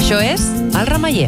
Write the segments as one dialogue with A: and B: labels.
A: Això és El Remeier.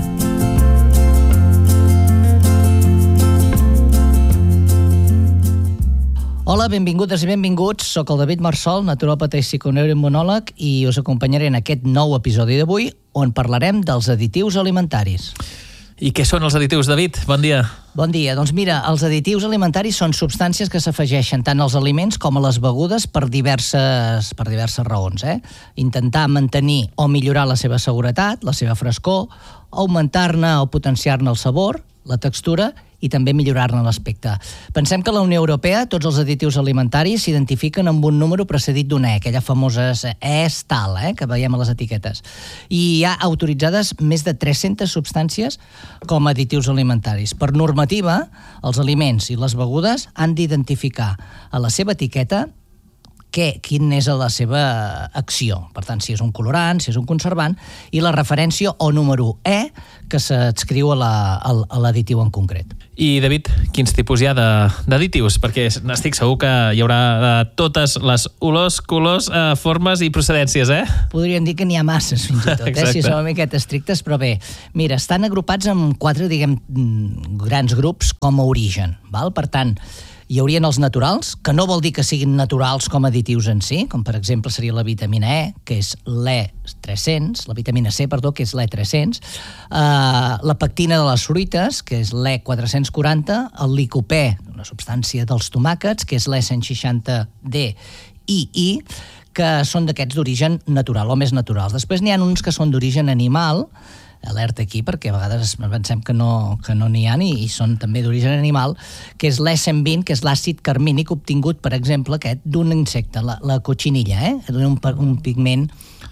B: Hola, benvingudes i benvinguts. Soc el David Marsol, naturòpata i psiconeuroimmunòleg, i us acompanyaré en aquest nou episodi d'avui on parlarem dels additius alimentaris.
C: I què són els additius, David? Bon dia.
B: Bon dia. Doncs mira, els additius alimentaris són substàncies que s'afegeixen tant als aliments com a les begudes per diverses raons. Intentar mantenir o millorar la seva seguretat, la seva frescor, augmentar-ne o potenciar-ne el sabor, la textura i també millorar-ne l'aspecte. Pensem que a la Unió Europea tots els additius alimentaris s'identifiquen amb un número precedit d'un E, aquella famosa E-STAL, que veiem a les etiquetes. I hi ha autoritzades més de 300 substàncies com a additius alimentaris. Per normativa, els aliments i les begudes han d'identificar a la seva etiqueta quin és la seva acció. Per tant, si és un colorant, si és un conservant, i la referència o número E que s'adscriu a l'additiu en concret.
C: I, David, quins tipus hi ha d'additius? Perquè estic segur que hi haurà de totes les olors, colors, formes i procedències,
B: Podríem dir que n'hi ha masses, fins i tot, si som una miqueta estrictes, però bé, mira, estan agrupats en 4, grans grups com a origen, val? Per tant, hi haurien els naturals, que no vol dir que siguin naturals com additius en si, com per exemple seria la vitamina E, que és l'E300, la vitamina C, perdó, que és l'E300, la pectina de les fruites, que és l'E440, el licopè, una substància dels tomàquets, que és l'E160D i I, que són d'aquests d'origen natural o més naturals. Després n'hi ha uns que són d'origen animal, alerta aquí, perquè a vegades pensem que no n'hi ha i són també d'origen animal, que és l'E120, que és l'àcid carmínic obtingut, per exemple, aquest d'un insecte, la cotxinilla, un pigment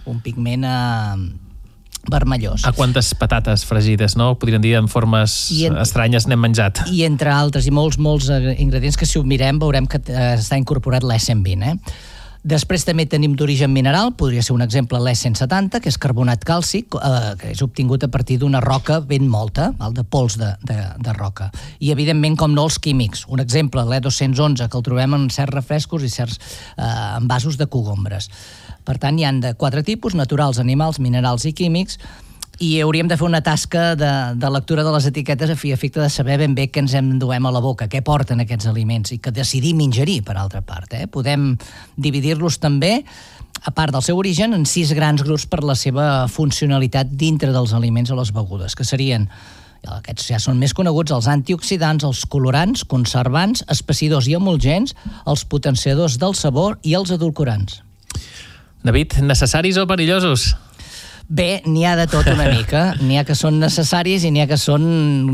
B: vermellós.
C: A quantes patates fregides, no? Podríem dir en formes estranyes n'hem menjat.
B: I entre altres, i molts ingredients que si ho mirem veurem que està incorporat l'E120, Després també tenim d'origen mineral, podria ser un exemple l'E170, que és carbonat càlcic, que és obtingut a partir d'una roca ben molta, de pols de roca. I, evidentment, com no, els químics. Un exemple, l'E211, que el trobem en certs refrescos i certs envasos de cogombres. Per tant, hi han de 4 tipus, naturals, animals, minerals i químics, i hauríem de fer una tasca de lectura de les etiquetes a fi i efecte de saber ben bé què ens enduem a la boca, què porten aquests aliments i que decidim ingerir, per altra part. Podem dividir-los també, a part del seu origen, en 6 grans grups per la seva funcionalitat dintre dels aliments o les begudes, que serien, aquests ja són més coneguts, els antioxidants, els colorants, conservants, espessidors i emulgents, els potenciadors del sabor i els edulcorants.
C: David, necessaris o perillosos?
B: Bé, n'hi ha de tot una mica. N'hi ha que són necessaris i n'hi ha que són,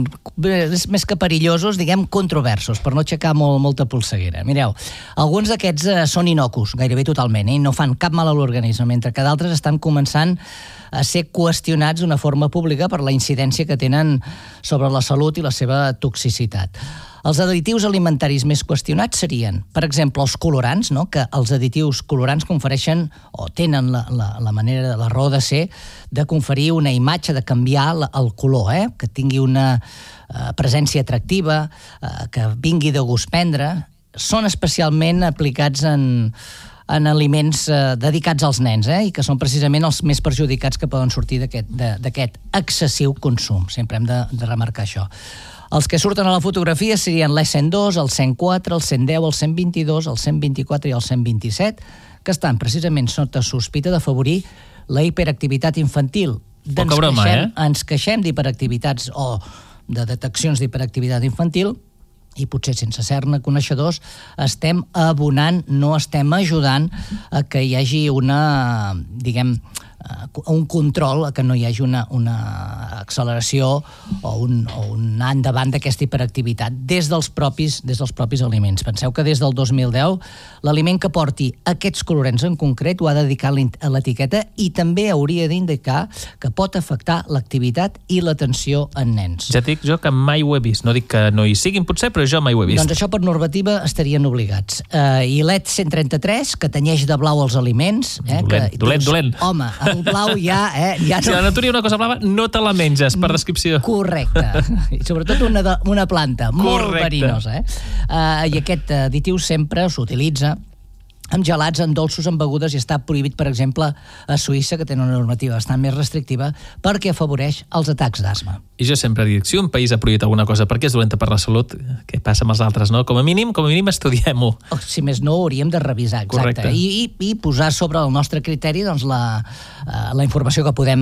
B: més que perillosos, controversos, per no aixecar molta polseguera. Mireu, alguns d'aquests són innocus, gairebé totalment, i no fan cap mal a l'organisme, mentre que d'altres estan començant a ser qüestionats d'una forma pública per la incidència que tenen sobre la salut i la seva toxicitat. Els additius alimentaris més qüestionats serien, per exemple, els colorants, que els additius colorants confereixen o tenen la manera, la raó de ser, de conferir una imatge, de canviar el color, que tingui una presència atractiva, que vingui de gust prendre. Són especialment aplicats en aliments dedicats als nens, i que són precisament els més perjudicats que poden sortir d'aquest excessiu consum. Sempre hem de remarcar això. Els que surten a la fotografia serien l'E102, el 104, el 110, el 122, el 124 i el 127, que estan precisament sota sospita d'afavorir la hiperactivitat infantil.
C: Poca broma,
B: Ens queixem d'hiperactivitats o de deteccions d'hiperactivitat infantil i potser sense ser-ne coneixedors estem abonant, no estem ajudant a que hi hagi un control, que no hi hagi una acceleració o un anar endavant d'aquesta hiperactivitat des dels propis aliments. Penseu que des del 2010 l'aliment que porti aquests colorants en concret ho ha de dedicar a l'etiqueta i també hauria d'indicar que pot afectar l'activitat i l'atenció en nens.
C: Ja dic jo que mai ho he vist. No dic que no hi siguin potser, però jo mai ho he vist.
B: Doncs això per normativa estarien obligats. I l'E133, que tenyeix de blau els aliments.
C: Dolent.
B: Home, el blau ja...
C: Si la natura hi ha una cosa blava, no te la menges, per descripció.
B: Correcte. I sobretot una planta molt verinosa. I aquest additiu sempre s'utilitza amb gelats, en dolços, en begudes, i està prohibit, per exemple, a Suïssa, que té una normativa bastant més restrictiva, perquè afavoreix els atacs d'asma.
C: I jo sempre dic, si un país ha prohibit alguna cosa perquè és dolenta per la salut, què passa amb els altres, no? Com a mínim estudiem-ho.
B: Si més no, ho hauríem de revisar, exacte.
C: Correcte.
B: I posar sobre el nostre criteri doncs, la informació que podem,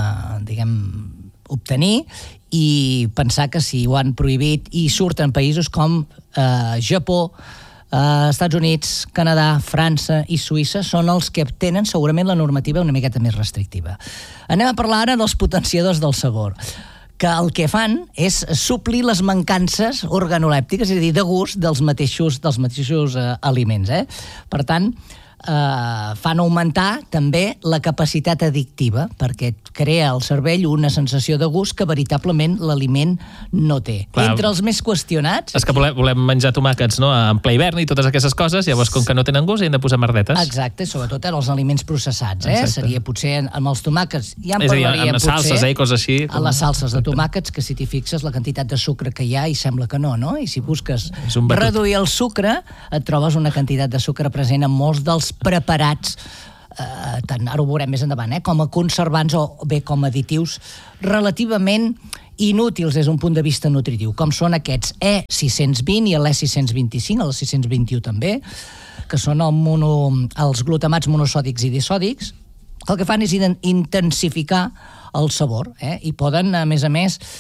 B: obtenir, i pensar que si ho han prohibit i surten països com Japó, Estats Units, Canadà, França i Suïssa són els que tenen segurament la normativa una miqueta més restrictiva. Anem a parlar ara dels potenciadors del sabor, que el que fan és suplir les mancances organolèptiques, és a dir, de gust dels mateixos aliments. Per tant, fan augmentar també la capacitat addictiva, perquè crea al cervell una sensació de gust que veritablement l'aliment no té.
C: Clar.
B: Entre els més qüestionats...
C: És que volem menjar tomàquets, no?, en ple hivern i totes aquestes coses, llavors com que no tenen gust hem de posar merdetes.
B: Exacte, sobretot en els aliments processats. Seria potser amb els tomàquets, ja en
C: és
B: parlaríem
C: a dir, amb salses, coses així.
B: A les salses de tomàquets, que si t'hi fixes la quantitat de sucre que hi ha, i sembla que no? I si busques reduir el sucre, et trobes una quantitat de sucre present en molts dels preparats, tant ara ho veurem més endavant, com a conservants o bé com a additius relativament inútils des d'un punt de vista nutritiu, com són aquests E620 i l'E625, el 621 també, que són els glutamats monosòdics i disòdics, que el que fan és intensificar el sabor, i poden, a més,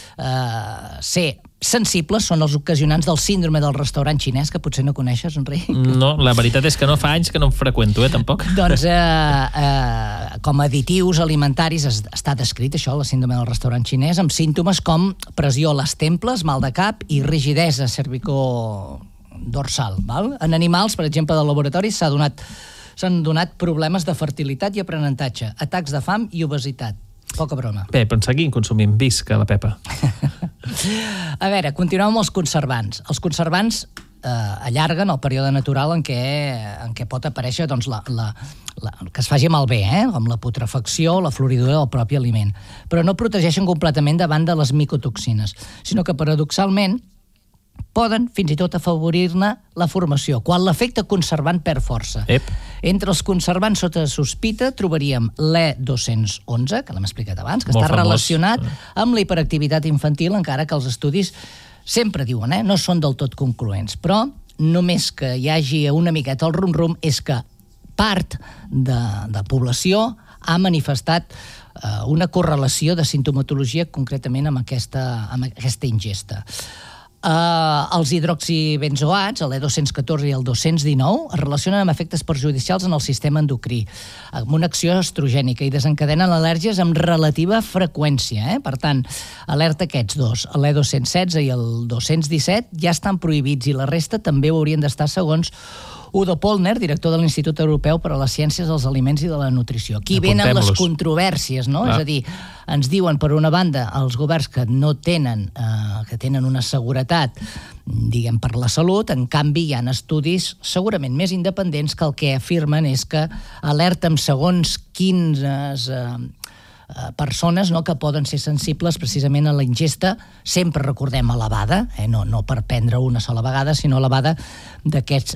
B: ser sensibles, són els ocasionants del síndrome del restaurant xinès, que potser no coneixes, Enric.
C: No, la veritat és que no fa anys que no em freqüento, tampoc.
B: Doncs com a additius alimentaris està descrit això, la síndrome del restaurant xinès, amb símptomes com pressió a les temples, mal de cap i rigidesa cervicodorsal. En animals, per exemple, del laboratori s'han donat problemes de fertilitat i aprenentatge, atacs de fam i obesitat. Poca broma.
C: Bé, però seguim consumint, visca la Pepa.
B: A veure, continuem amb els conservants. Els conservants allarguen el període natural en què pot aparèixer que es faci malbé, com la putrefacció o la floridura del propi aliment. Però no protegeixen completament davant de les micotoxines, sinó que paradoxalment poden fins i tot afavorir-ne la formació, quan l'efecte conservant perd força. Entre els conservants sota sospita trobaríem l'E211, que l'hem explicat abans, que està relacionat amb la hiperactivitat infantil, encara que els estudis sempre diuen, no són del tot concloents. Però només que hi hagi una miqueta el rum-rum és que part de població ha manifestat una correlació de sintomatologia concretament amb aquesta ingesta. Els hidroxibenzoats, l'E214 i el 219, es relacionen amb efectes perjudicials en el sistema endocrí, amb una acció estrogènica i desencadenen al·lèrgies amb relativa freqüència. Per tant, alerta aquests dos, l'E216 i el 217, ja estan prohibits i la resta també ho haurien d'estar, segons Udo Pollner, director de l'Institut Europeu per a les Ciències dels Aliments i de la Nutrició. Aquí venen les controvèrsies, no? És a dir, ens diuen, per una banda, els governs que no tenen, que tenen una seguretat, diguem, per la salut, en canvi hi ha estudis segurament més independents que el que afirmen és que alerta amb segons quines persones que poden ser sensibles precisament a la ingesta, sempre recordem elevada, no per prendre una sola vegada, sinó elevada d'aquests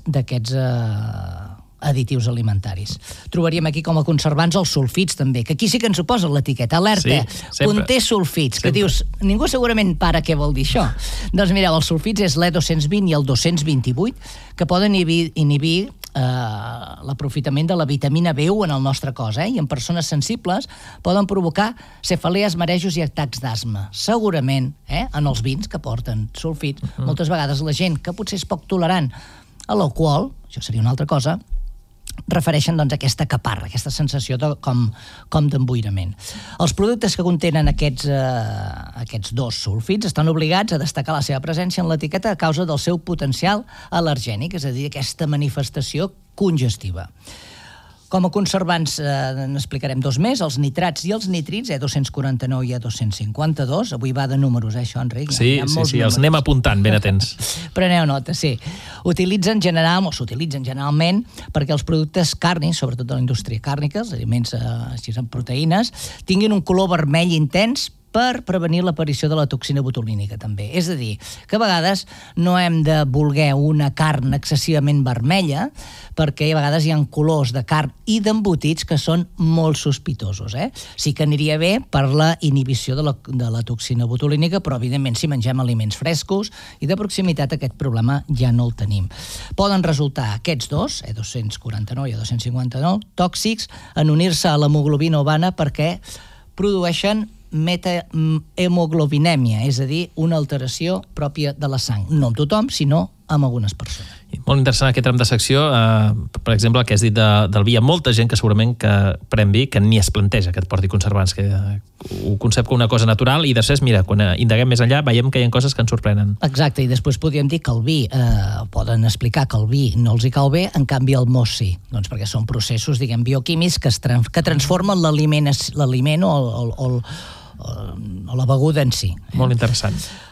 B: additius alimentaris. Trobaríem aquí com a conservants els sulfits també, que aquí sí que ens ho posa l'etiqueta, alerta, conté sulfits, que dius, ningú segurament para què vol dir això. Doncs mireu, els sulfits és l'E220 i el 228, que poden inhibir l'aprofitament de la vitamina B1 en el nostre cos, i en persones sensibles poden provocar cefalees, marejos i atacs d'asma. Segurament, en els vins que porten sulfits, moltes vegades la gent que potser és poc tolerant a l'alcohol, això seria una altra cosa, refereixen aquesta caparra, aquesta sensació com d'emboirament. Els productes que contenen aquests dos sulfits estan obligats a destacar la seva presència en l'etiqueta a causa del seu potencial al·lergènic, és a dir, aquesta manifestació congestiva. Com a conservants n'explicarem dos més, els nitrats i els nitrits, E249 i E252. Avui va de números, això, Enric?
C: Sí, els anem apuntant, ben atents.
B: Preneu nota, sí. S'utilitzen generalment perquè els productes carnis, sobretot de la indústria càrnica, els aliments així amb proteïnes, tinguin un color vermell intens, per prevenir l'aparició de la toxina botulínica, també. És a dir, que a vegades no hem de voler una carn excessivament vermella, perquè a vegades hi ha colors de carn i d'embotits que són molt sospitosos. Sí que aniria bé per la inhibició de la toxina botulínica, però evidentment si mengem aliments frescos i de proximitat aquest problema ja no el tenim. Poden resultar aquests dos, E249 i E259, tòxics en unir-se a l'hemoglobina ovana perquè produeixen metahemoglobinèmia, és a dir, una alteració pròpia de la sang. No amb tothom, sinó amb algunes persones.
C: Molt interessant aquest tram de secció. Per exemple, el que has dit del vi. Hi ha molta gent que segurament que pren vi que ni es planteja que et porti conservants, que ho concep com una cosa natural i després, mira, quan indaguem més enllà veiem que hi ha coses que ens sorprenen.
B: Exacte, i després podríem dir que el vi, poden explicar que el vi no els hi cau bé, en canvi el mos sí, doncs perquè són processos, diguem, bioquímics que transformen l'aliment o la beguda en si.
C: Molt interessant.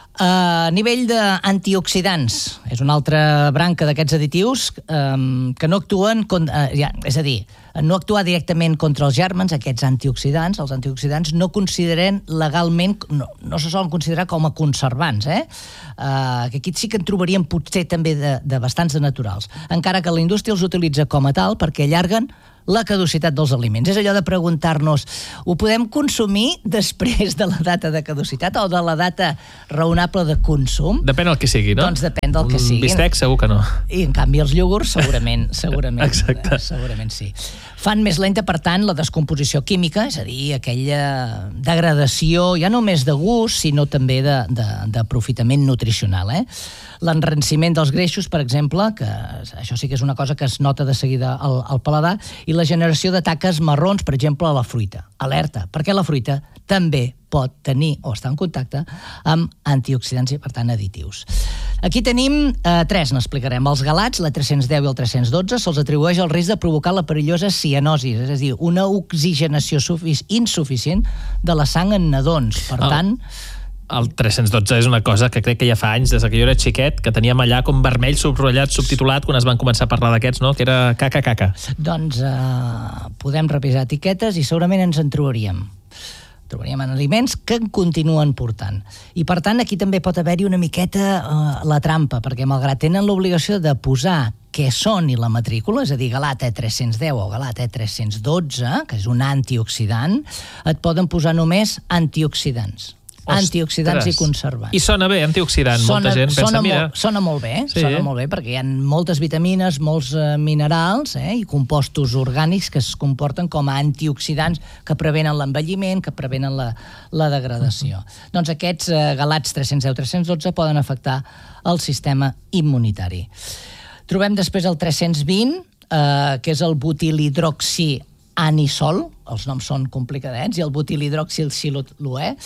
B: A nivell d'antioxidants, és una altra branca d'aquests additius que no actuen, és a dir, no actuar directament contra els gèrmens, aquests antioxidants, els antioxidants no consideren legalment, no se solen considerar com a conservants, que aquí sí que en trobaríem potser també de bastants de naturals, encara que la indústria els utilitza com a tal perquè allarguen la caducitat dels aliments. És allò de preguntar-nos, ho podem consumir després de la data de caducitat o de la data raonable de consum?
C: Depèn del que sigui, no?
B: Doncs depèn del que sigui.
C: Un bistec segur que no.
B: I en canvi els iogurts segurament
C: Exacte.
B: Segurament sí. Fan més lenta, per tant, la descomposició química, és a dir, aquella degradació ja no només de gust, sinó també d'aprofitament nutricional. L'enranciment dels greixos, per exemple, que això sí que és una cosa que es nota de seguida al paladar, i la generació de taques marrons, per exemple, a la fruita. Alerta, perquè la fruita també pot tenir o estar en contacte amb antioxidants i, per tant, additius. Aquí tenim tres, n'explicarem. Els galats, la 310 i el 312, se'ls atribueix el risc de provocar la perillosa cianosi, és a dir, una oxigenació insuficient de la sang en nadons. Per tant...
C: El 312 és una cosa que crec que ja fa anys, des que jo era xiquet, que teníem allà com vermell, subratllat, subtitulat, quan es van començar a parlar d'aquests, no? Que era caca.
B: Doncs podem revisar etiquetes i segurament ens en trobaríem en aliments que en continuen portant. I, per tant, aquí també pot haver-hi una miqueta la trampa, perquè malgrat tenen l'obligació de posar què són i la matrícula, és a dir, galat E310 o galat E312, que és un antioxidant, et poden posar només antioxidants. Antioxidants i conservants.
C: I sona bé, antioxidant. Molta gent pensa, mira...
B: Sona molt bé, sona molt bé, perquè hi ha moltes vitamines, molts minerals i compostos orgànics que es comporten com a antioxidants que prevenen l'envelliment, que prevenen la degradació. Doncs aquests galats 310-312 poden afectar el sistema immunitari. Trobem després el 320, que és el butilhidroxianisol, els noms són complicadets, i el butilhidroxilsiloè,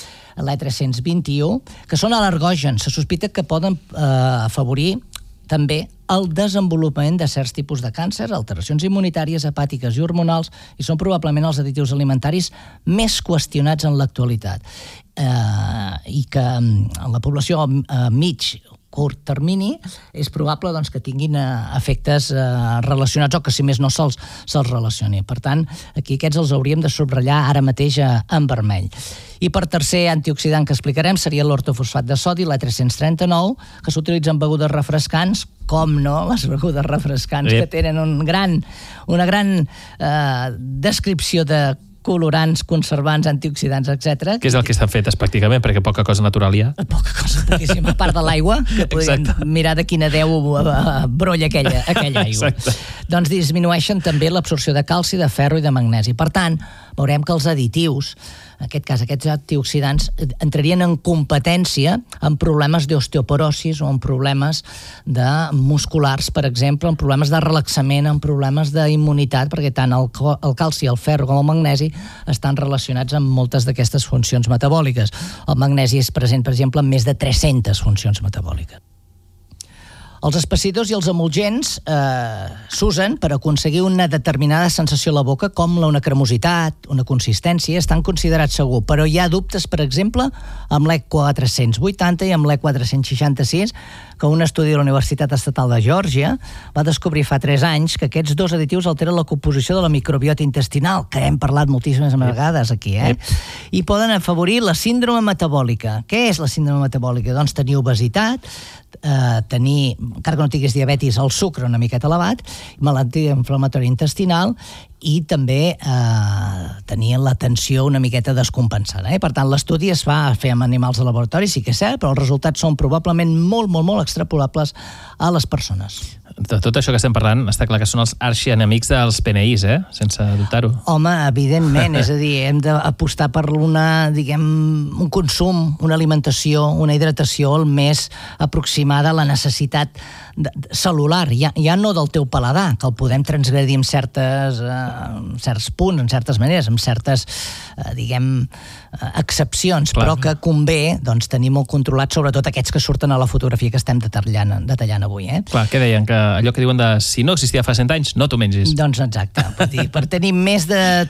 B: l'E321, que són al·lergògens. Se sospita que poden afavorir també el desenvolupament de certs tipus de càncer, alteracions immunitàries, hepàtiques i hormonals, i són probablement els additius alimentaris més qüestionats en l'actualitat. I que en la població curt termini és probable doncs, que tinguin efectes relacionats o que si més no se'ls relacioni. Per tant, aquí aquests els hauríem de subratllar ara mateix en vermell. I per tercer antioxidant que explicarem seria l'ortofosfat de sodi, l'E339, que s'utilitza en begudes refrescants, com no, les begudes refrescants que tenen una gran descripció de colorants, conservants, antioxidants, etc.
C: Que és el que estan fetes pràcticament, perquè poca cosa natural hi ha.
B: Poca cosa, poquíssima, a part de l'aigua, que podríem mirar de quina brolla aquella aigua.
C: Exacte.
B: Doncs disminueixen també l'absorció de calci, de ferro i de magnesi. Per tant, veurem que els additius, en aquest cas, aquests antioxidants, entrarien en competència en problemes d'osteoporosis o en problemes musculars, per exemple, en problemes de relaxament, en problemes d'immunitat, perquè tant el calci, el ferro com el magnesi estan relacionats amb moltes d'aquestes funcions metabòliques. El magnesi és present, per exemple, en més de 300 funcions metabòliques. Els espessidors i els emulgents s'usen per aconseguir una determinada sensació a la boca, com una cremositat, una consistència, estan considerats segur, però hi ha dubtes, per exemple, amb l'E480 i amb l'E466, que un estudi de la Universitat Estatal de Geòrgia va descobrir fa 3 anys que aquests 2 additius alteren la composició de la microbiota intestinal, que hem parlat moltíssimes vegades aquí, i poden afavorir la síndrome metabòlica. Què és la síndrome metabòlica? Doncs tenir obesitat, tenir, encara que no tinguis diabetis, el sucre una miqueta elevat, malaltia inflamatòria intestinal i també tenir la tensió una miqueta descompensada. Per tant, l'estudi es va fer amb animals de laboratori, sí que és cert, però els resultats són probablement molt, molt, molt extrapolables a les persones.
C: De tot això que estem parlant, està clar que són els arxienemics dels PNIs, sense dubtar-ho.
B: Home, evidentment, és a dir, hem d'apostar per un consum, una alimentació, una hidratació el més aproximada a la necessitat celular, ja no del teu paladar, que el podem transgredir en certs punts, en certes maneres, en certes, excepcions, però que convé tenir molt controlat, sobretot aquests que surten a la fotografia que estem detallant avui.
C: Clar, què deien? Que allò que diuen de si no existia fa 100 anys, no t'ho mengis.
B: Doncs exacte. Per tenir més de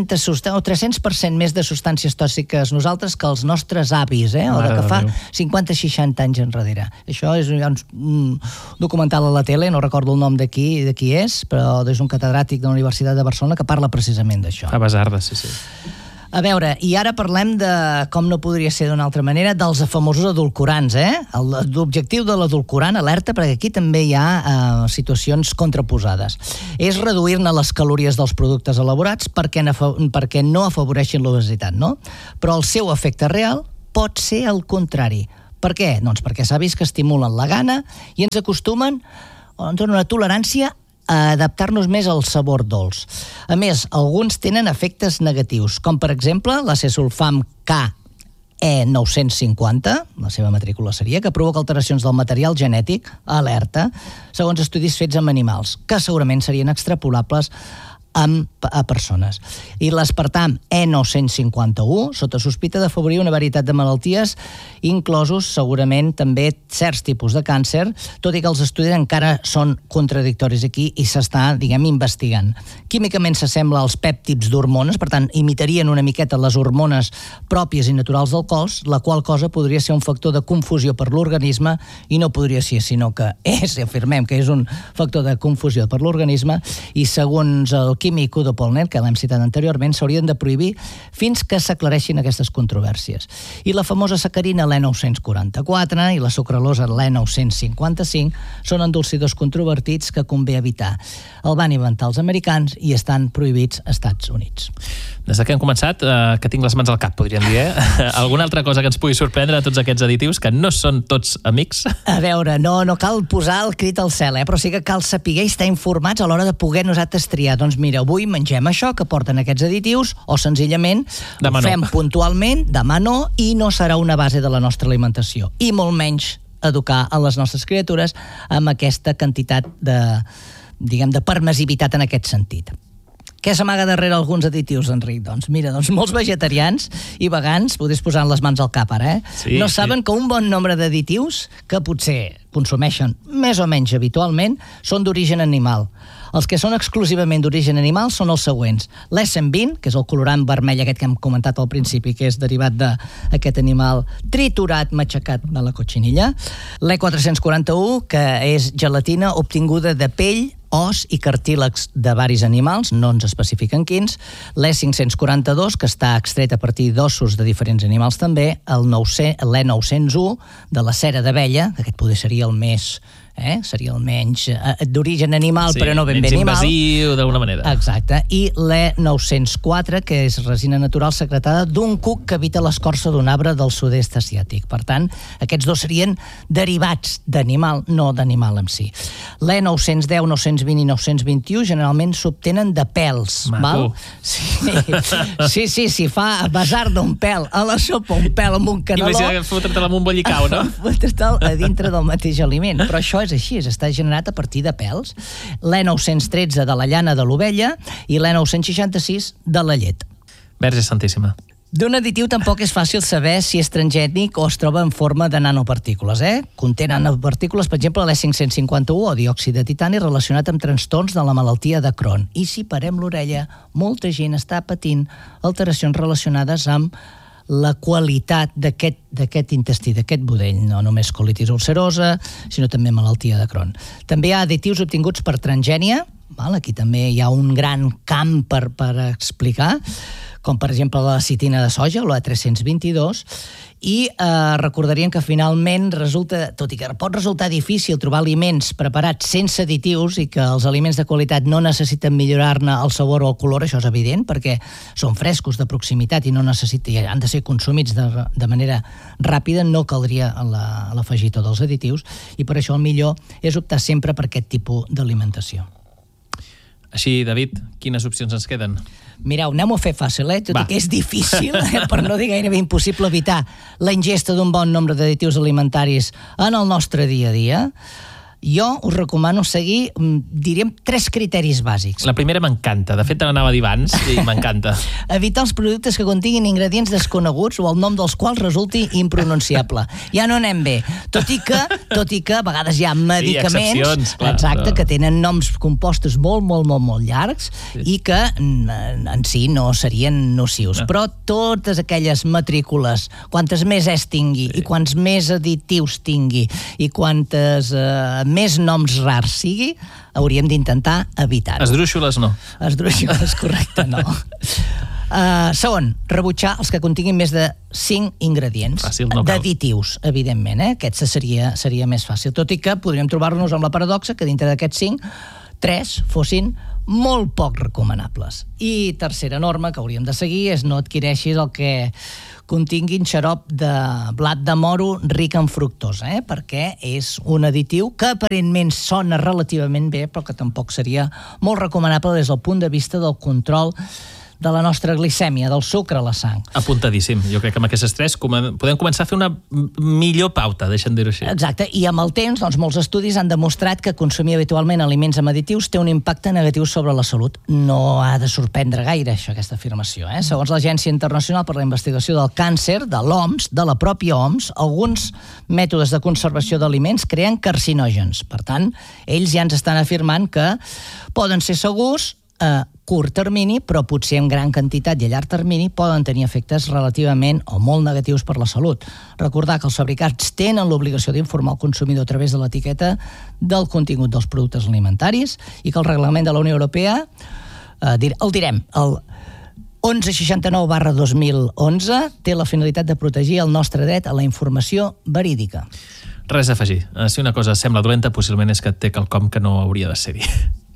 B: 300% més de substàncies tòxiques nosaltres que els nostres avis, o de que fa 50-60 anys enrere. Això és un documental a la tele, no recordo el nom de qui és, però és un catedràtic de la Universitat de Barcelona que parla precisament d'això.
C: Fa basarda, sí.
B: A veure, i ara parlem de, com no podria ser d'una altra manera, dels famosos edulcorants, L'objectiu de l'edulcorant, alerta, perquè aquí també hi ha situacions contraposades. És reduir-ne les calories dels productes elaborats perquè no afavoreixin l'obesitat, no? Però el seu efecte real pot ser el contrari. Per què? Doncs perquè s'ha vist que estimulen la gana i ens acostumen a una tolerància a adaptar-nos més al sabor dolç. A més, alguns tenen efectes negatius, com per exemple l'acesulfam K E950, la seva matrícula seria, que provoca alteracions del material genètic, alerta, segons estudis fets amb animals, que segurament serien extrapolables a persones. I l'aspartam E951, sota sospita d'afavorir una varietat de malalties, inclosos segurament també certs tipus de càncer, tot i que els estudis encara són contradictoris aquí i s'està, investigant. Químicament s'assembla als pèptids d'hormones, per tant, imitarien una miqueta les hormones pròpies i naturals del cos, la qual cosa podria ser un factor de confusió per l'organisme, i no podria ser, sinó que afirmem que és un factor de confusió per l'organisme, i segons el químic Udo Pollner, que l'hem citat anteriorment, s'haurien de prohibir fins que s'aclareixin aquestes controvèrsies. I la famosa sacarina, l'E944, i la sucralosa, l'E955, són endolcidors controvertits que convé evitar. El van inventar els americans i estan prohibits als Estats Units.
C: Des que hem començat, que tinc les mans al cap, podríem dir, Alguna altra cosa que ens pugui sorprendre de tots aquests additius, que no són tots amics?
B: A veure, no cal posar el crit al cel, però sí que cal saber i estar informats a l'hora de poder nosaltres triar. Doncs mira, avui mengem això que porten aquests additius, o senzillament ho fem puntualment, demà no, i no serà una base de la nostra alimentació. I molt menys educar a les nostres criatures amb aquesta quantitat de permissivitat en aquest sentit. Què s'amaga darrere alguns additius, Enric? Doncs mira, molts vegetarians i vegans, podries posar les mans al cap ara, no saben que un bon nombre d'additius, que potser consumeixen més o menys habitualment, són d'origen animal. Els que són exclusivament d'origen animal són els següents. L'E120, que és el colorant vermell aquest que hem comentat al principi, que és derivat d'aquest animal triturat, matxacat de la cotxinilla. L'E441, que és gelatina obtinguda de pell, os i cartílegs de varis animals, no ens especifiquen quins. L'E542, que està extret a partir d'ossos de diferents animals també. L'E901, de la cera d'abella, que aquest poder seria el més... seria el menys d'origen animal, però no ben animal.
C: Invasiu, d'alguna manera.
B: Exacte. I l'E904, que és resina natural secretada d'un cuc que habita l'escorça d'un arbre del sud-est asiàtic. Per tant, aquests dos serien derivats d'animal, no d'animal en si. L'E910, 920 i 921 generalment s'obtenen de pèls.
C: Maco.
B: Sí, fa basar d'un pèl a la sopa, un pèl amb un caneló.
C: Imagina fotre-te-la amb un bollicau, no?
B: Fotre-te'l a dintre del mateix aliment. Però això és així, està generat a partir de pèls. L'E913 de la llana de l'ovella i l'E966 de la llet.
C: Verge Santíssima.
B: D'un additiu tampoc és fàcil saber si és transgènic o es troba en forma de nanopartícules. Conté nanopartícules, per exemple, l'E551 o diòxid de titani relacionat amb trastorns de la malaltia de Crohn. I si parem l'orella, molta gent està patint alteracions relacionades amb la qualitat d'aquest intestí, d'aquest budell, no només colitis ulcerosa, sinó també malaltia de Crohn. També hi ha additius obtinguts per transgènia, aquí també hi ha un gran camp per explicar, com per exemple la citina de soja, la 322, i recordaríem que finalment resulta, tot i que pot resultar difícil trobar aliments preparats sense additius i que els aliments de qualitat no necessiten millorar-ne el sabor o el color, això és evident, perquè són frescos de proximitat i no han de ser consumits de manera ràpida, no caldria l'afegitó dels additius, i per això el millor és optar sempre per aquest tipus d'alimentació.
C: Així, David, quines opcions ens queden?
B: Mireu, anem-ho a fer fàcil, tot i que és difícil, per no dir gairebé impossible evitar la ingesta d'un bon nombre d'additius alimentaris en el nostre dia a dia. Jo us recomano seguir, diríem, 3 criteris bàsics.
C: La primera m'encanta, de fet te l'anava a dir abans i m'encanta.
B: Evitar els productes que continguin ingredients desconeguts o el nom dels quals resulti impronunciable. Ja no anem bé. Tot i que a vegades hi ha medicaments que tenen noms compostos molt llargs i que en si no serien nocius. Però totes aquelles matrícules, quantes més tingui i quants més additius tingui i quantes més noms rars sigui, hauríem d'intentar evitar-ho.
C: Esdrúixoles no.
B: Esdrúixoles, correcte, no. Segon, rebutjar els que continguin més de 5 ingredients.
C: Fàcil, no cal.
B: D'additius, evidentment. Aquest seria més fàcil. Tot i que podríem trobar-nos amb la paradoxa que dintre d'aquests 5, 3 fossin molt poc recomanables. I tercera norma que hauríem de seguir és no adquireixis el que continguin xarop de blat de moro ric en fructosa, perquè és un additiu que aparentment sona relativament bé, però que tampoc seria molt recomanable des del punt de vista del control de la nostra glicèmia, del sucre a la sang.
C: Apuntadíssim. Jo crec que amb aquestes 3 podem començar a fer una millor pauta, deixa'm dir-ho així.
B: Exacte. I amb el temps, molts estudis han demostrat que consumir habitualment aliments amb additius té un impacte negatiu sobre la salut. No ha de sorprendre gaire, això, aquesta afirmació. Segons l'Agència Internacional per la Investigació del Càncer, de l'OMS, de la pròpia OMS, alguns mètodes de conservació d'aliments creen carcinògens. Per tant, ells ja ens estan afirmant que poden ser segurs a curt termini, però potser en gran quantitat i a llarg termini poden tenir efectes relativament o molt negatius per la salut. Recordar que els fabricants tenen l'obligació d'informar el consumidor a través de l'etiqueta del contingut dels productes alimentaris i que el reglament de la Unió Europea, el 1169/2011, té la finalitat de protegir el nostre dret a la informació verídica.
C: Res a afegir. Si una cosa sembla dolenta, possiblement és que té quelcom que no hauria de ser-hi.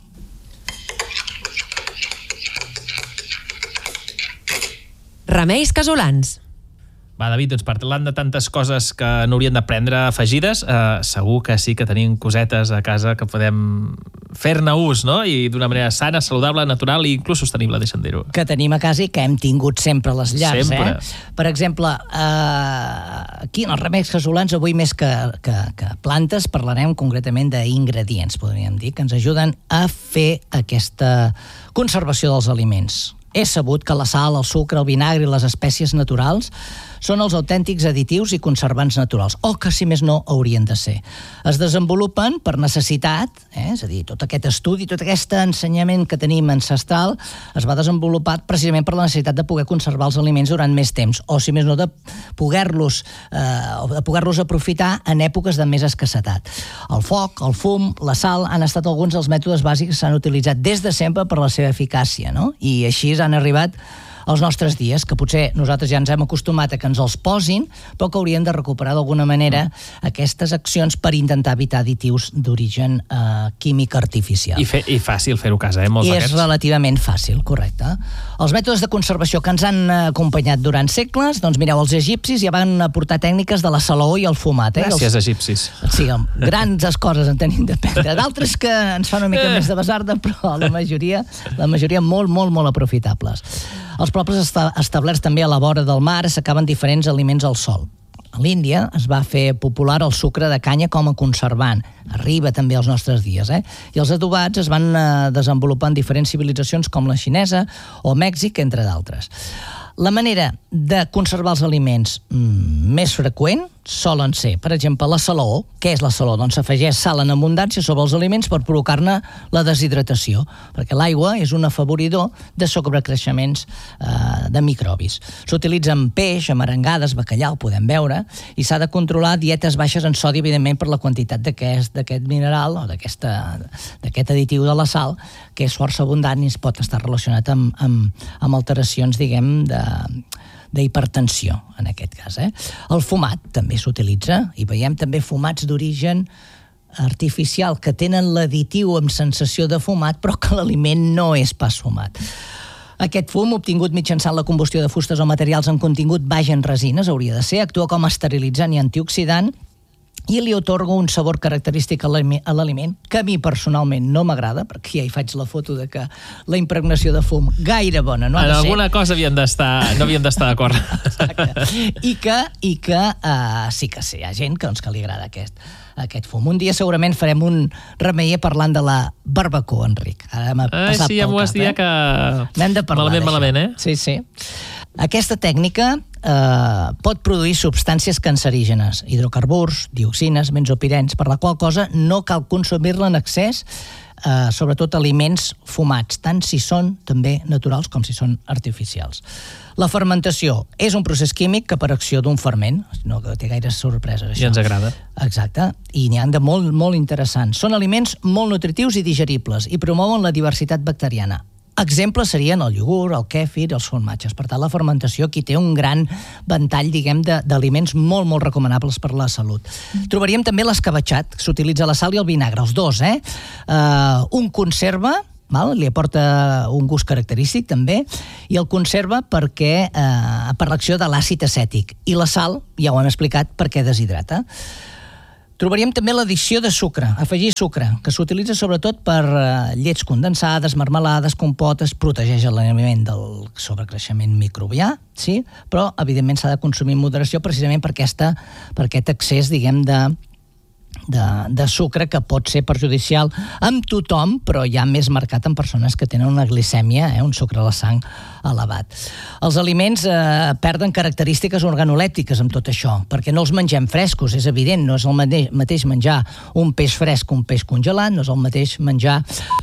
A: Remeis casolans.
C: Va, David, doncs parlant de tantes coses que n'haurien d'aprendre afegides, segur que sí que tenim cosetes a casa que podem fer-ne ús, no? I d'una manera sana, saludable, natural i inclús sostenible, deixa'm dir-ho.
B: Que tenim a casa i que hem tingut sempre a les llars,
C: Sempre.
B: Per exemple, aquí en els remeis casolans, avui més que plantes, parlarem concretament d'ingredients, podríem dir, que ens ajuden a fer aquesta conservació dels aliments. És sabut que la sal, el sucre, el vinagre i les espècies naturals són els autèntics additius i conservants naturals, o que, si més no, haurien de ser. Es desenvolupen per necessitat, és a dir, tot aquest estudi, tot aquest ensenyament que tenim ancestral es va desenvolupar precisament per la necessitat de poder conservar els aliments durant més temps, o, si més no, de poder-los aprofitar en èpoques de més escassetat. El foc, el fum, la sal han estat alguns dels mètodes bàsics que s'han utilitzat des de sempre per la seva eficàcia, no? I així han arribat als nostres dies, que potser nosaltres ja ens hem acostumat a que ens els posin, però que hauríem de recuperar d'alguna manera aquestes accions per intentar evitar additius d'origen químic artificial.
C: I fàcil fer-ho a casa, molts
B: I
C: d'aquests.
B: és relativament fàcil, correcte. Els mètodes de conservació que ens han acompanyat durant segles, doncs mireu, els egipcis ja van aportar tècniques de la salaó i el fumat.
C: Gràcies, egipcis.
B: Sí, grans coses en tenim d'aprendre. D'altres que ens fan una mica més de basarda, però la majoria molt aprofitables. Els pobles establerts també a la vora del mar assecaven diferents aliments al sol. A l'Índia es va fer popular el sucre de canya com a conservant. Arriba també als nostres dies, I els adobats es van desenvolupar en diferents civilitzacions com la xinesa o Mèxic, entre d'altres. La manera de conservar els aliments més freqüent solen ser, per exemple, la salaó. Què és la salaó? Doncs s'afegeix sal en abundància sobre els aliments per provocar-ne la deshidratació, perquè l'aigua és un afavoridor de sobrecreixements de microbis. S'utilitza en peix, en arengades, bacallà, ho podem veure, i s'ha de controlar dietes baixes en sodi, evidentment, per la quantitat d'aquest mineral o d'aquest additiu de la sal, que és força abundant i es pot estar relacionat amb alteracions, diguem, d'hipertensió, en aquest cas. El fumat també s'utilitza, i veiem també fumats d'origen artificial que tenen l'additiu amb sensació de fumat, però que l'aliment no és pas fumat. Aquest fum, obtingut mitjançant la combustió de fustes o materials amb contingut baix en resines, hauria de ser, actua com a esterilitzant i antioxidant, i li atorga un sabor característic a l'aliment que a mi personalment no m'agrada, perquè ja hi faig la foto de que la impregnació de fum gaire bona no ha de ser.
C: En alguna cosa no havíem d'estar d'acord.
B: I que sí que hi ha gent que li agrada aquest fum. Un dia segurament farem un remeier parlant de la barbacoa, Enric. Ara m'ha passat
C: sí, ja m'ho has dit que...
B: N'hem de parlar
C: malament,
B: Sí. Aquesta tècnica pot produir substàncies cancerígenes, hidrocarburs, dioxines, benzopirens, per la qual cosa no cal consumir-la en excés, sobretot aliments fumats, tant si són també naturals com si són artificials. La fermentació és un procés químic que per acció d'un ferment, no que té gaires sorpreses, això.
C: I ens agrada.
B: Exacte, i n'hi ha de molt, molt interessants. Són aliments molt nutritius i digeribles i promouen la diversitat bacteriana. Exemples serien el iogurt, el kèfir, els formatges. Per tant, la fermentació aquí té un gran ventall, diguem, d'aliments molt, molt recomanables per la salut. Trobaríem també l'escabetxat, que s'utilitza la sal i el vinagre, els dos, Un conserva, li aporta un gust característic també, i el conserva perquè per l'acció de l'àcid acètic. I la sal, ja ho hem explicat, perquè deshidrata. Trobaríem també l'addició de sucre, afegir sucre, que s'utilitza sobretot per llets condensades, marmelades, compotes, protegeix l'aliment del sobrecreixement microbià, sí? Però evidentment s'ha de consumir en moderació precisament per aquest excés, diguem, de sucre que pot ser perjudicial amb tothom, però ja més marcat en persones que tenen una glicèmia, un sucre a la sang elevat. Els aliments perden característiques organolèptiques amb tot això, perquè no els mengem frescos, és evident, no és el mateix menjar un peix fresc que un peix congelat, no és el mateix menjar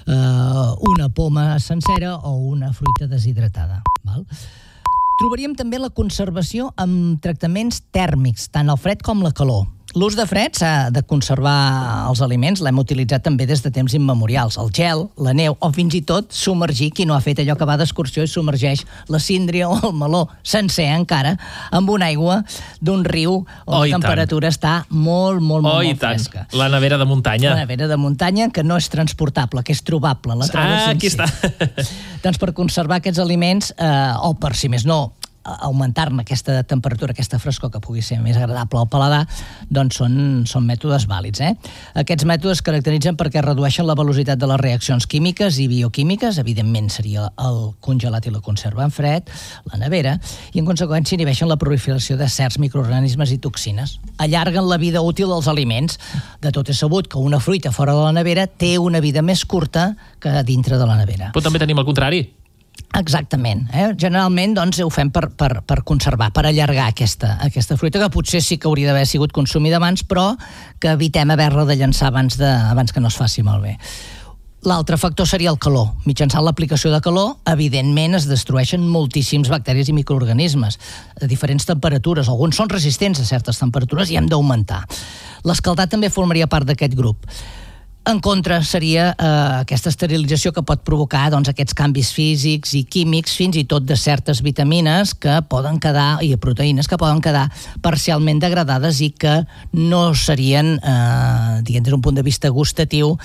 B: una poma sencera o una fruita deshidratada. Trobaríem també la conservació amb tractaments tèrmics, tant al fred com la calor. L'ús de fred s'ha de conservar els aliments, l'hem utilitzat també des de temps immemorials. El gel, la neu o fins i tot submergir, qui no ha fet allò que va d'excursió i submergeix la síndria o el meló sencer encara amb una aigua d'un riu on la temperatura està molt, molt, molt fresca.
C: La nevera de muntanya.
B: La nevera de muntanya, que no és transportable, que és trobable.
C: Aquí està.
B: Doncs per conservar aquests aliments, o per, si més no, augmentar-ne aquesta temperatura, aquesta frescor que pugui ser més agradable al paladar, doncs són mètodes vàlids. Aquests mètodes caracteritzen perquè redueixen la velocitat de les reaccions químiques i bioquímiques, evidentment seria el congelat i la conserva en fred, la nevera, i en conseqüència inhibeixen la proliferació de certs microorganismes i toxines. Allarguen la vida útil dels aliments. De tot és sabut que una fruita fora de la nevera té una vida més curta que dintre de la nevera.
C: Però també tenim el contrari.
B: Exactament. Generalment doncs, ho fem per conservar, per allargar aquesta fruita, que potser sí que hauria d'haver sigut consumida abans, però que evitem haver-la de llançar abans que no es faci malbé. L'altre factor seria el calor. Mitjançant l'aplicació de calor, evidentment es destrueixen moltíssims bacteris i microorganismes a diferents temperatures. Alguns són resistents a certes temperatures i hem d'augmentar. L'escaldat també formaria part d'aquest grup. En contra seria aquesta esterilització que pot provocar aquests canvis físics i químics, fins i tot de certes vitamines que poden quedar, i proteïnes que poden quedar parcialment degradades i que no serien, diguem, des d'un punt de vista gustatiu,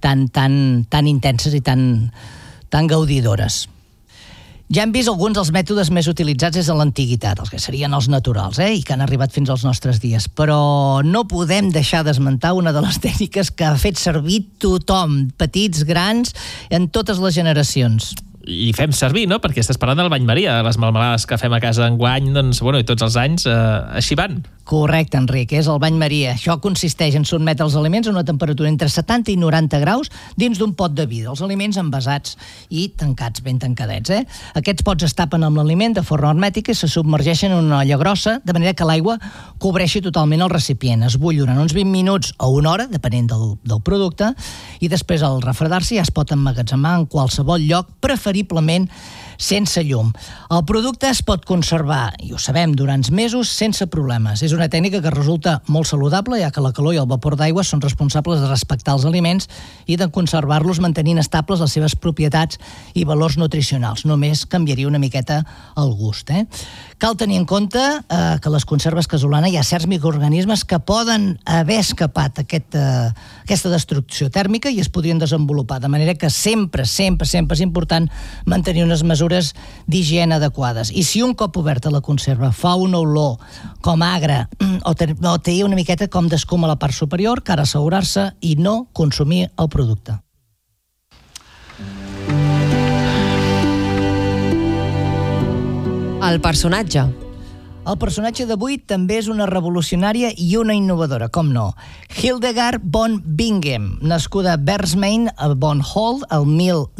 B: tan intenses i tan gaudidores. Ja hem vist alguns dels mètodes més utilitzats des de l'antiguitat, els que serien els naturals, i que han arribat fins als nostres dies. Però no podem deixar d'esmentar una de les tècniques que ha fet servir tothom, petits, grans, en totes les generacions.
C: I fem servir, no? Perquè estàs parlant del bany Maria. Les melmelades que fem a casa enguany, doncs, bueno, i tots els anys, així van.
B: Correcte, Enric, és el bany maria. Això consisteix en sotmetre els aliments a una temperatura entre 70 i 90 graus dins d'un pot de vidre. Els aliments envasats i tancats, ben tancadets. Aquests pots es tapen amb l'aliment de forma hermètica i se submergeixen en una olla grossa, de manera que l'aigua cobreixi totalment el recipient. Es bull durant uns 20 minuts o una hora, depenent del producte, i després al refredar-se ja es pot emmagatzemar en qualsevol lloc, preferiblement sense llum. El producte es pot conservar, i ho sabem, durant mesos sense problemes. És una tècnica que resulta molt saludable, ja que la calor i el vapor d'aigua són responsables de respectar els aliments i de conservar-los mantenint estables les seves propietats i valors nutricionals. Només canviaria una miqueta el gust. Cal tenir en compte que les conserves casolanes hi ha certs microorganismes que poden haver escapat aquesta destrucció tèrmica i es podrien desenvolupar, de manera que sempre és important mantenir unes mesures d'higiene adequades. I si un cop oberta la conserva fa una olor com agra o té una miqueta com d'escuma a la part superior, cal assegurar-se i no consumir el producte.
A: El personatge.
B: El personatge d'avui també és una revolucionària i una innovadora, com no. Hildegard von Bingen, nascuda a Bersmein, a Bonn-Holt, el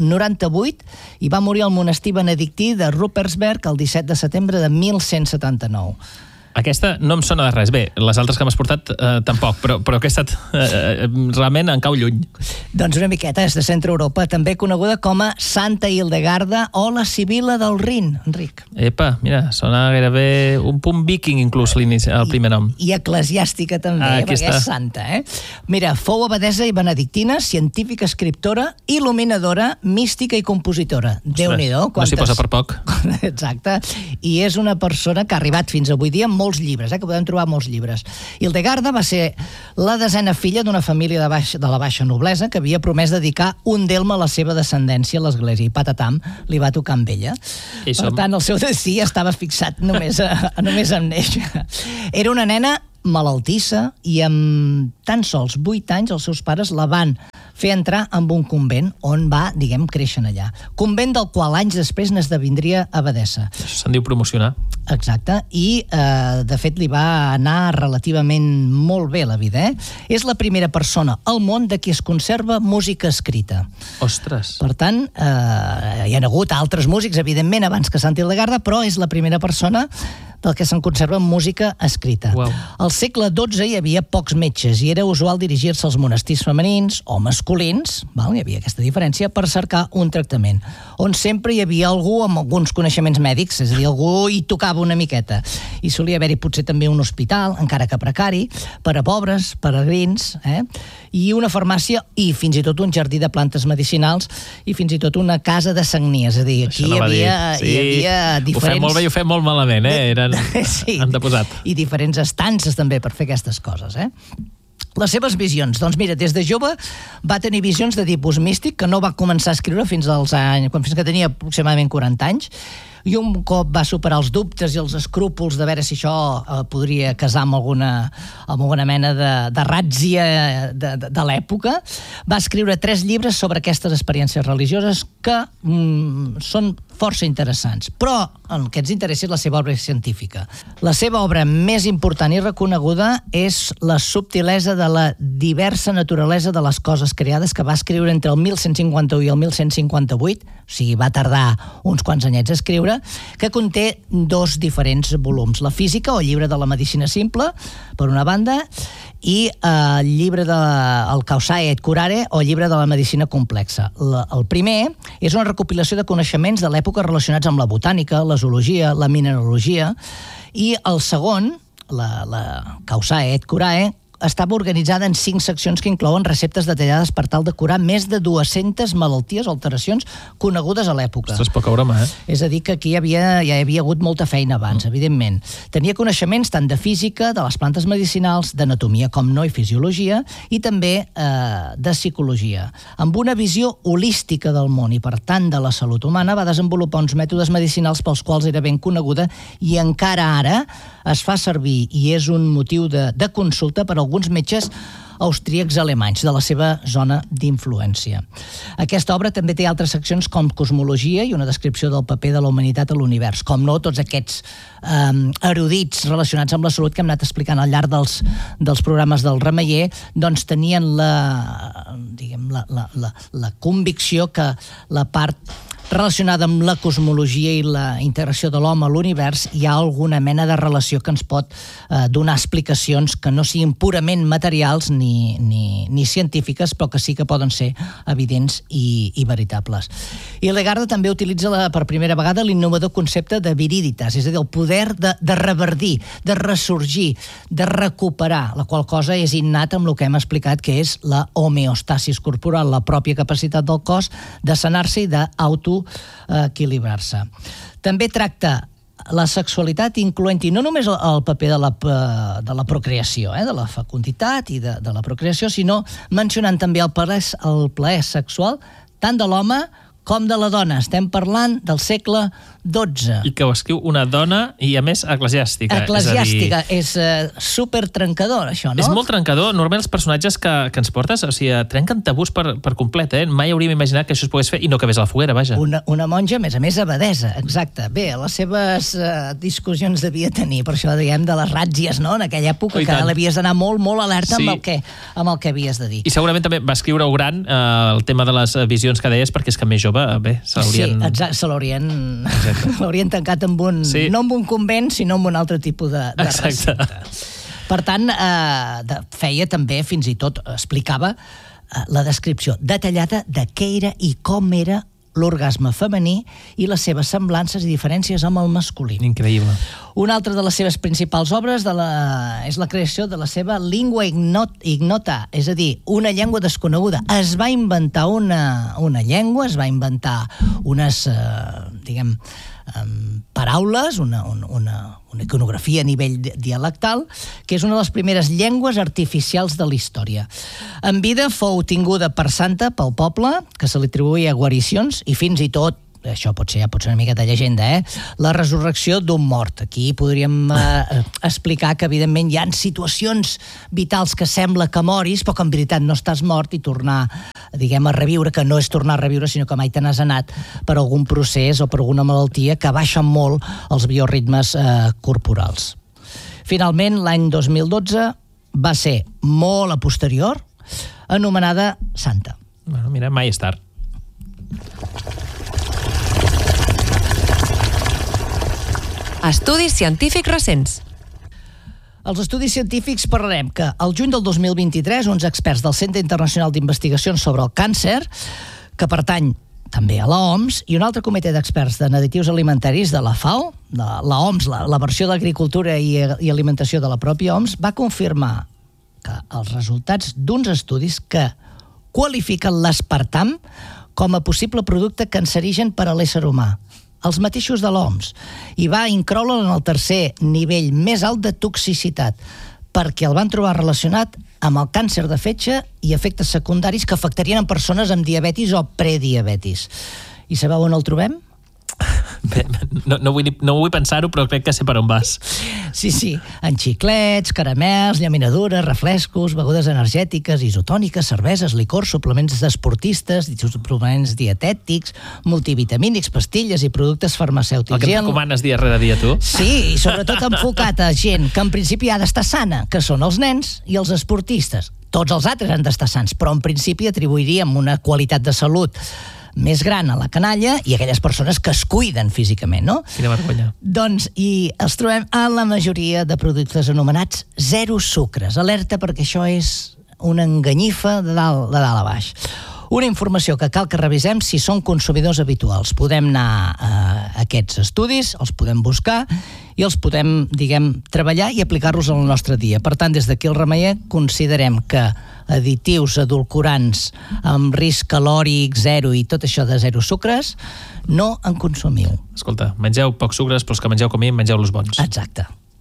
B: 1098, i va morir al monestir benedictí de Ruppersberg el 17 de setembre de 1179.
C: Aquesta no em sona de res. Bé, les altres que m'has portat tampoc, però aquesta realment en cau lluny.
B: Doncs una miqueta, és de centre Europa, també coneguda com a Santa Hildegarda o la Sibila del Rin, Enric.
C: Epa, mira, sona gairebé un punt viking inclús el primer nom.
B: I eclesiàstica també, perquè és santa. Mira, fou abadesa i benedictina, científica, escriptora, il·luminadora, mística i compositora. Déu-n'hi-do.
C: No s'hi posa per poc.
B: Exacte. I és una persona que ha arribat fins avui dia molts llibres, que podem trobar molts llibres. Hildegarda va ser la 10a filla d'una família de la baixa noblesa que havia promès dedicar un delme a la seva descendència a l'església, i patatam, li va tocar amb ella. Per tant, el seu destí estava fixat només en néixer. Era una nena malaltissa i amb tan sols 8 anys els seus pares la van fer entrar en un convent on va, créixer allà. Convent del qual anys després n'esdevindria abadessa.
C: Això se'n diu promocionar.
B: Exacte, i de fet li va anar relativament molt bé la vida. És la primera persona al món de qui es conserva música escrita.
C: Ostres!
B: Per tant, hi ha hagut altres músics, evidentment, abans que Santa Hildegarda, però és la primera persona del que se'n conserva música escrita.
C: Wow.
B: Al segle XII hi havia pocs metges i era usual dirigir-se als monestirs femenins o masculins, hi havia aquesta diferència, per cercar un tractament, on sempre hi havia algú amb alguns coneixements mèdics, és a dir, algú hi tocava una miqueta. I solia haver-hi potser també un hospital, encara que precari, per a pobres, peregrins, i una farmàcia i fins i tot un jardí de plantes medicinals i fins i tot una casa de sagnies. És a dir, aquí hi havia diferents...
C: Ho fem molt bé i ho fem molt malament,
B: Sí,
C: anteposat.
B: I diferents estances també per fer aquestes coses. Les seves visions, doncs mira, des de jove va tenir visions de tipus místic que no va començar a escriure fins que tenia aproximadament 40 anys, i un cop va superar els dubtes i els escrúpols de veure si això podria casar amb alguna mena de ràtzia de l'època, va escriure 3 llibres sobre aquestes experiències religioses que són força interessants, però el que ens interessa és la seva obra científica. La seva obra més important i reconeguda és La subtilesa de la diversa naturalesa de les coses creades, que va escriure entre el 1151 i el 1158, o sigui, va tardar uns quants anyets a escriure, que conté 2 diferents volums. La física, o llibre de la medicina simple, per una banda, i el llibre el Causae et Curare, o llibre de la medicina complexa. El primer és una recopilació de coneixements de l'època relacionats amb la botànica, la zoologia, la mineralogia, i el segon, la Causae et Curae, estava organitzada en 5 seccions que inclouen receptes detallades per tal de curar més de 200 malalties o alteracions conegudes a l'època.
C: Ostres, poca broma,
B: És a dir, que aquí ja hi havia hagut molta feina abans, evidentment. Tenia coneixements tant de física, de les plantes medicinals, d'anatomia com no i fisiologia, i també de psicologia. Amb una visió holística del món i, per tant, de la salut humana, va desenvolupar uns mètodes medicinals pels quals era ben coneguda i encara ara es fa servir i és un motiu de consulta per a alguns metges austríacs alemanys de la seva zona d'influència. Aquesta obra també té altres seccions com cosmologia i una descripció del paper de la humanitat a l'univers. Com no, tots aquests erudits relacionats amb la salut que hem anat explicant al llarg dels programes del Remeier, doncs tenien la convicció que la part relacionada amb la cosmologia i la integració de l'home a l'univers hi ha alguna mena de relació que ens pot donar explicacions que no siguin purament materials ni científiques, però que sí que poden ser evidents i veritables. I Legarda també utilitza per primera vegada l'innovador concepte de viriditas, és a dir, el poder de reverdir, de ressorgir, de recuperar, la qual cosa és innat amb el que hem explicat, que és la homeostasis corporal, la pròpia capacitat del cos de sanar-se i d'autoequilibrar-se. També tracta la sexualitat, incloent-hi no només el paper de la procreació, de la fecunditat i de la procreació, sinó mencionant també el plaer sexual tant de l'home com de la dona. Estem parlant del segle XII.
C: I que ho escriu una dona i, a més, eclesiàstica.
B: Eclesiàstica. És super trencador, això, no?
C: És molt trencador. Normalment els personatges que ens portes, o sigui, trenquen tabús per complet, eh? Mai hauríem imaginat que això es pogués fer i no acabés a la foguera, vaja.
B: Una monja, a més abadesa, exacte. Bé, les seves discussions devia tenir, per això diguem de les ràtzies, no? En aquella època, que l'havies d'anar molt, molt alerta amb el que havies de dir.
C: I segurament també va escriure-ho gran, el tema de les visions que deies, perquè és que més jove, bé, se l'haurien...
B: Sí, exacte, se l'haurien tancat no amb un convent, sinó amb un altre tipus de recinte. Per tant, feia també, fins i tot, explicava la descripció detallada de què era i com era l'orgasme femení i les seves semblances i diferències amb el masculí.
C: Increïble.
B: Una altra de les seves principals obres és la creació de la seva lingua ignota, és a dir, una llengua desconeguda. Es va inventar una llengua, es va inventar unes, paraules, una iconografia a nivell dialectal, que és una de les primeres llengües artificials de la història. En vida fou tinguda per santa pel poble, que se li atribuïa guaricions, i fins i tot, això pot ser una miqueta llegenda, la resurrecció d'un mort. Aquí podríem explicar que, evidentment, hi ha situacions vitals que sembla que moris, però que en veritat no estàs mort i tornar, a reviure, que no és tornar a reviure, sinó que mai te n'has anat per algun procés o per alguna malaltia que baixa molt els bioritmes corporals. Finalment, l'any 2012 va ser molt a posterior, anomenada santa.
C: Bueno, mira, mai és tard.
A: Estudis científics recents.
B: Els estudis científics parlarem que al juny del 2023 uns experts del Centre Internacional d'Investigacions sobre el Càncer, que pertany també a l'OMS, i un altre comitè d'experts de additius alimentaris de la FAO, la OMS, la versió d'Agricultura i Alimentació de la pròpia OMS, va confirmar que els resultats d'uns estudis que qualifiquen l'aspartam com a possible producte cancerigen per a l'ésser humà, els mateixos de l'OMS, i va incloure'l en el tercer nivell més alt de toxicitat, perquè el van trobar relacionat amb el càncer de fetge i efectes secundaris que afectarien en persones amb diabetis o prediabetis. I sabeu on el trobem?
C: Bé, no vull pensar-ho, però crec que sé per on vas.
B: Sí, en xiclets, caramels, llaminadures, refrescos, begudes energètiques, isotòniques, cerveses, licors, suplements d'esportistes, suplements dietètics, multivitamínics, pastilles i productes farmacèutics.
C: El que recomanes dia rere dia, tu?
B: Sí, i sobretot enfocat a gent que en principi ha d'estar sana, que són els nens i els esportistes. Tots els altres han d'estar sans, però en principi atribuiríem una qualitat de salut més gran a la canalla i a aquelles persones que es cuiden físicament, no?
C: Quina vergonya.
B: Doncs, i els trobem en la majoria de productes anomenats zero sucres. Alerta, perquè això és una enganyifa de dalt a baix. Una informació que cal que revisem si són consumidors habituals. Podem anar a aquests estudis, els podem buscar i els podem, treballar i aplicar-los al nostre dia. Per tant, des d'aquí al Remeier considerem que additius, edulcorants amb risc calòric zero i tot això de zero sucres, no en consumiu.
C: Escolta, mengeu pocs sucres, però els que mengeu com a mi, mengeu-los bons.
B: Exacte.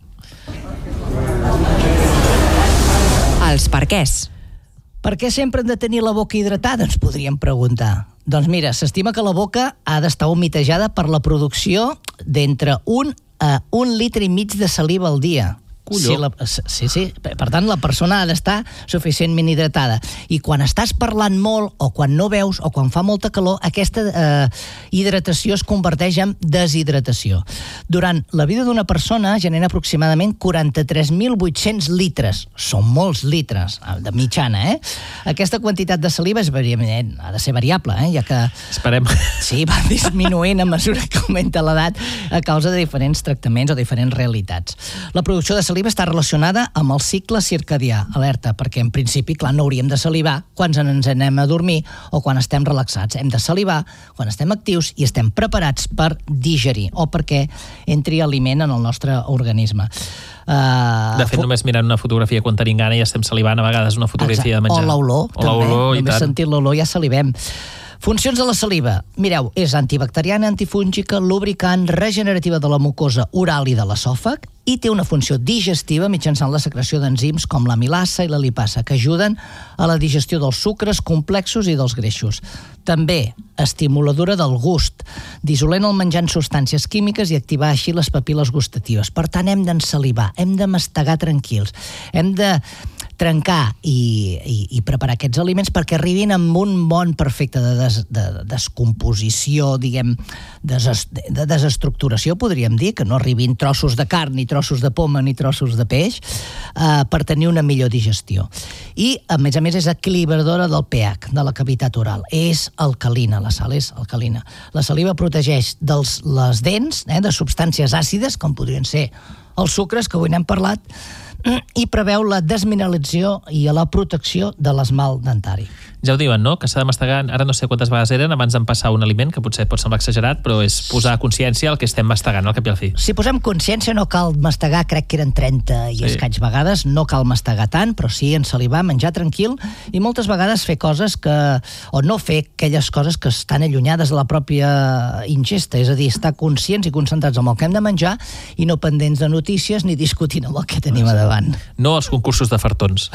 A: Els perquès.
B: Per què sempre hem de tenir la boca hidratada, ens podríem preguntar. Doncs mira, s'estima que la boca ha d'estar humitejada per la producció d'entre 1 1,5 litres de saliva al dia.
C: Colló.
B: Sí. Per tant, la persona ha d'estar suficientment hidratada. I quan estàs parlant molt, o quan no veus, o quan fa molta calor, aquesta hidratació es converteix en deshidratació. Durant la vida d'una persona genera aproximadament 43.800 litres. Són molts litres, de mitjana, Aquesta quantitat de saliva ha de ser variable, ja que...
C: Esperem.
B: Sí, va disminuint a mesura que augmenta l'edat a causa de diferents tractaments o diferents realitats. La producció de saliva està relacionada amb el cicle circadià, alerta, perquè en principi, clar, no hauríem de salivar quan ens anem a dormir o quan estem relaxats. Hem de salivar quan estem actius i estem preparats per digerir o perquè entri aliment en el nostre organisme.
C: De fet, només mirant una fotografia quan tenim gana i estem salivant a vegades una fotografia de menjar.
B: O l'olor, també. Només sentir l'olor ja salivem. Funcions de la saliva. Mireu, és antibacteriana, antifúngica, lubricant, regenerativa de la mucosa oral i de l'esòfag i té una funció digestiva mitjançant la secreció d'enzims com l'amilasa i la lipasa, que ajuden a la digestió dels sucres complexos i dels greixos. També estimuladora del gust, dissolent el menjar en substàncies químiques i activar així les papil·les gustatives. Per tant, hem d'ensalivar, hem de mastegar tranquils, hem de trencar i preparar aquests aliments perquè arribin amb un bon perfecte de descomposició, diguem, de desestructuració, podríem dir, que no arribin trossos de carn, ni trossos de poma, ni trossos de peix, per tenir una millor digestió. I, a més, és equilibradora del pH, de la cavitat oral. És alcalina, la sal és alcalina. La saliva protegeix les dents de substàncies àcides, com podrien ser els sucres, que avui n'hem parlat, i preveu la desmineralització i la protecció de l'esmalt dentari.
C: Ja ho diuen, no? Que s'ha de mastegar, ara no sé quantes vegades eren, abans d'empassar un aliment, que potser pot semblar exagerat, però és posar consciència al que estem mastegant, al cap i al fi.
B: Si posem consciència, no cal mastegar, crec que eren 30 i escaig vegades, no cal mastegar tant, però sí ensalivar, menjar tranquil, i moltes vegades fer coses o no fer aquelles coses que estan allunyades de la pròpia ingesta, és a dir, estar conscients i concentrats en el que hem de menjar i no pendents de notícies ni discutint amb el que tenim a davant.
C: No als concursos de fartons.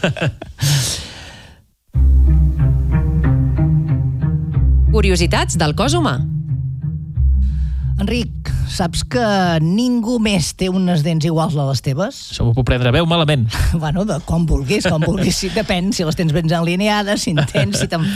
A: Curiositats del cos humà.
B: Enric, saps que ningú més té unes dents iguals a les teves?
C: Això m'ho puc prendre bé o malament?
B: Bueno, com vulguis, sí, depèn si les tens ben alineades, si en tens, si te'n